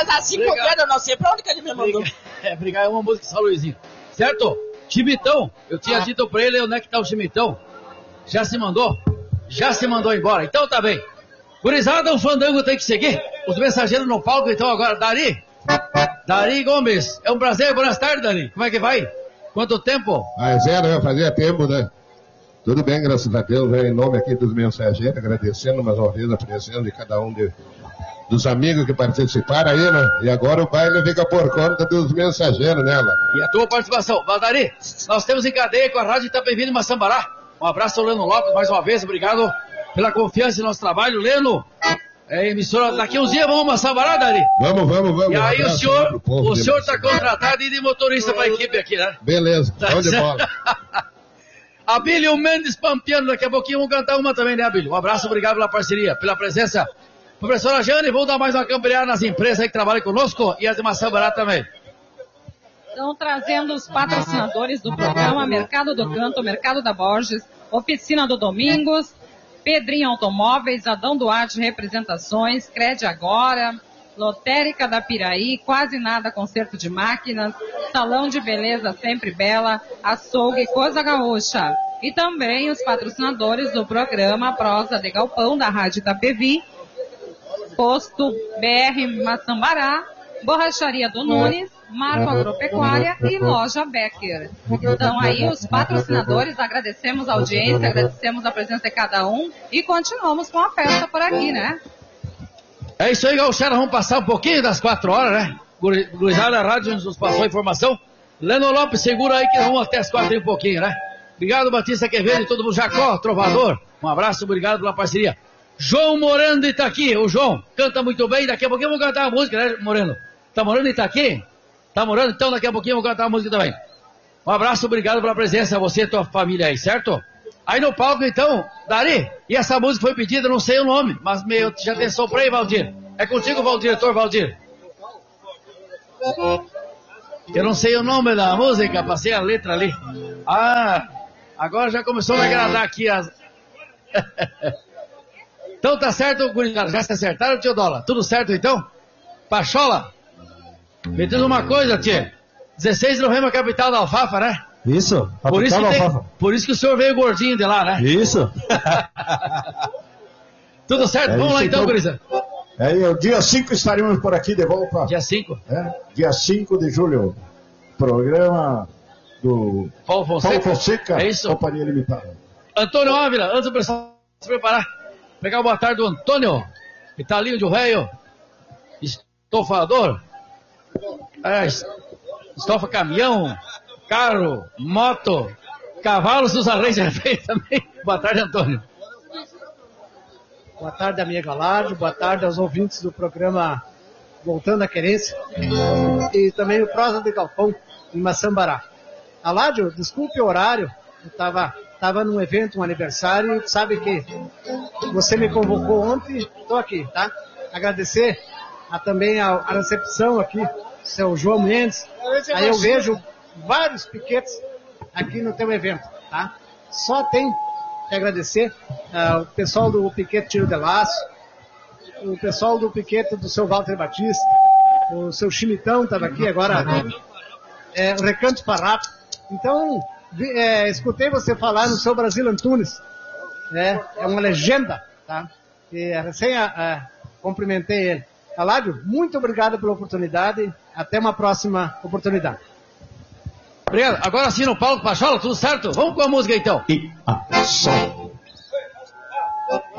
tá 5 dias, eu não sei pra onde que ele me mandou. Obrigado, é uma música de São Luizinho. Certo? Chimitão, eu tinha dito pra ele onde é que tá o Chimitão. Já se mandou? Já se mandou embora, então tá bem. Gurizada, o fandango tem que seguir. Os mensageiros no palco, então agora, Dari Gomes, é um prazer, boas tardes, Dari. Como é que vai? Quanto tempo? Né? Fazia tempo, né? Tudo bem, graças a Deus, né? Em nome aqui dos mensageiros, agradecendo mais uma vez a presença de cada um dos amigos que participaram aí, né? E agora o baile fica por conta dos mensageiros, né, Lá? E a tua participação, Valdari, nós temos em cadeia com a Rádio Itapevi de Maçambará. Um abraço ao Leno Lopes, mais uma vez, obrigado pela confiança em nosso trabalho. Leno, emissora, daqui uns dias vamos a Maçambará, Dari? Vamos. E aí o senhor está contratado e de motorista para a equipe aqui, né? Beleza, tá de bola. Abílio Mendes Pampiano, daqui a pouquinho vamos cantar uma também, né, Abílio? Um abraço, obrigado pela parceria, pela presença. Professora Jane, vamos dar mais uma campeonato nas empresas aí que trabalham conosco e as de Maçambará também. Estão trazendo os patrocinadores do programa Mercado do Canto, Mercado da Borges, Oficina do Domingos, Pedrinho Automóveis, Adão Duarte Representações, Crede Agora, Lotérica da Piraí, Quase Nada Concerto de Máquinas, Salão de Beleza Sempre Bela, Açougue Coisa Gaúcha. E também os patrocinadores do programa Prosa de Galpão da Rádio Itapevi, Posto BR Maçambará, Borracharia do Nunes, Marco Agropecuária e Loja Becker. Então aí os patrocinadores, agradecemos a audiência, agradecemos a presença de cada um e continuamos com a festa por aqui, né? É isso aí, Gauchara, vamos passar um pouquinho das 4 horas, né? Gurizada da Rádio nos passou a informação. Leno Lopes, segura aí que vamos até as 4 e um pouquinho, né? Obrigado, Batista Quevedo e todo mundo, Jacó, Trovador. Um abraço, obrigado pela parceria. João Moreno de Itaqui, o João canta muito bem, daqui a pouquinho vamos cantar a música, né, Moreno? Tá morando em Itaqui? Tá morando? Então daqui a pouquinho vamos cantar a música também. Um abraço, obrigado pela presença, você e tua família aí, certo? Aí no palco então, Dari, e essa música foi pedida, não sei o nome, mas já atenção pra aí, Valdir. É contigo, diretor Valdir? Eu não sei o nome da música, passei a letra ali. Ah, agora já começou a me agradar aqui as... Então tá certo, gurizada, já se acertaram, tio Dola? Tudo certo então? Pachola? Me diz uma coisa, tia. 16 de novembro, a capital da alfafa, né? Isso, por isso que o senhor veio gordinho de lá, né? Isso. Tudo certo? Vamos lá então, gurizada. O dia 5 estaremos por aqui de volta. Dia 5? Dia 5 de julho. Programa do Paulo Fonseca. É isso? Companhia Limitada. Antônio Ávila, antes do pessoal se preparar, pegar o boa tarde do Antônio, Italinho de Reio, estofador, estofa caminhão, carro, moto, cavalos dos arreios também. Boa tarde, Antônio. Boa tarde, amiga Aládio, boa tarde aos ouvintes do programa Voltando à Querência e também o Prosa de Galpão em Maçambará. Aládio, desculpe o horário, eu estava num evento, um aniversário, e sabe que você me convocou ontem, estou aqui, tá? Agradecer também a recepção aqui, seu João Mendes, aí eu vejo vários piquetes aqui no teu evento, tá? Só tem que agradecer o pessoal do Piquete Tiro de Laço, o pessoal do Piquete do seu Walter Batista, o seu Chimitão estava aqui agora, o Recanto Farrapo. Então, escutei você falar no seu Brasil Antunes, é uma legenda, tá? E recém cumprimentei ele. Aládio, muito obrigado pela oportunidade, até uma próxima oportunidade. Obrigado. Agora sim no palco, Pachola, tudo certo? Vamos com a música então. E a som.